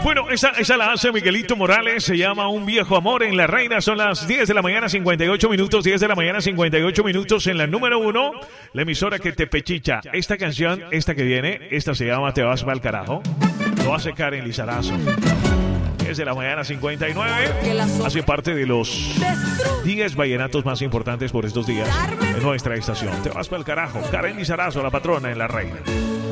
Bueno, esa la hace Miguelito Morales, se llama Un Viejo Amor en La Reina. Son las 10 de la mañana, 58 minutos, 10 de la mañana, 58 minutos en la número 1, la emisora que te pechicha. Esta canción, esta que viene, esta se llama Te vas pa'l carajo. Lo hace Karen Lizarazo. 10 de la mañana, 59. Hace parte de los 10 vallenatos más importantes por estos días en nuestra estación. Te vas pa'l carajo. Karen Lizarazo, la patrona en La Reina.